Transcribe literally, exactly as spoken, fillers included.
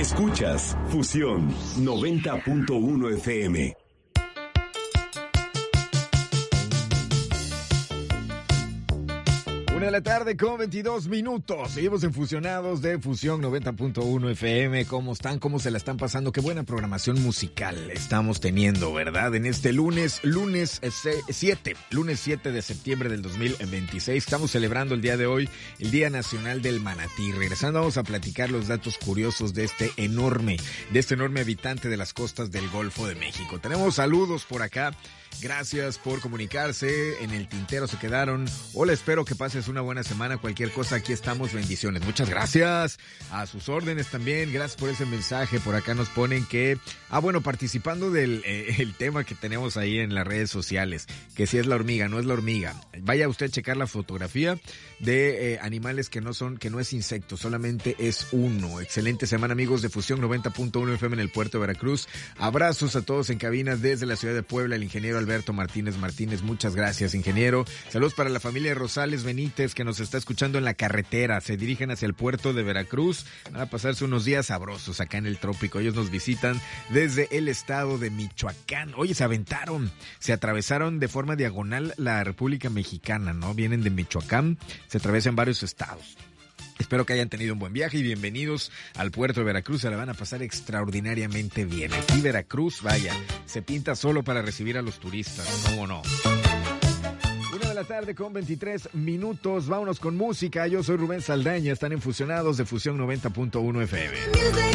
Escuchas Fusión noventa punto uno F M. Una de la tarde con veintidós minutos. Seguimos en Fusionados de Fusión noventa punto uno F M. ¿Cómo están? ¿Cómo se la están pasando? Qué buena programación musical estamos teniendo, ¿verdad? En este lunes, lunes siete, lunes siete de septiembre del dos mil veintiséis. Estamos celebrando el día de hoy, el Día Nacional del Manatí. Regresando, vamos a platicar los datos curiosos de este enorme, de este enorme habitante de las costas del Golfo de México. Tenemos saludos por acá. Gracias por comunicarse. En el tintero se quedaron. Hola, espero que pases una buena semana. Cualquier cosa, aquí estamos. Bendiciones. Muchas gracias. A sus órdenes también. Gracias por ese mensaje. Por acá nos ponen que... Ah, bueno, participando del eh, el tema que tenemos ahí en las redes sociales. Que si es la hormiga, no es la hormiga. Vaya usted a checar la fotografía de eh, animales que no son, que no es insecto, solamente es uno. Excelente semana, amigos de Fusión noventa punto uno F M en el puerto de Veracruz. Abrazos a todos en cabina desde la ciudad de Puebla. El ingeniero Alberto Martínez Martínez, muchas gracias, ingeniero. Saludos para la familia Rosales Benítez que nos está escuchando en la carretera. Se dirigen hacia el puerto de Veracruz. Van a pasarse unos días sabrosos acá en el trópico. Ellos nos visitan desde el estado de Michoacán. Oye, se aventaron, se atravesaron de forma diagonal la República Mexicana, ¿no? Vienen de Michoacán, se atraviesan varios estados. Espero que hayan tenido un buen viaje y bienvenidos al puerto de Veracruz. Se la van a pasar extraordinariamente bien. Aquí Veracruz, vaya, se pinta solo para recibir a los turistas, ¿cómo no? Una de la tarde con veintitrés minutos. Vámonos con música. Yo soy Rubén Saldaña. Están en Fusionados de Fusión noventa punto uno F M.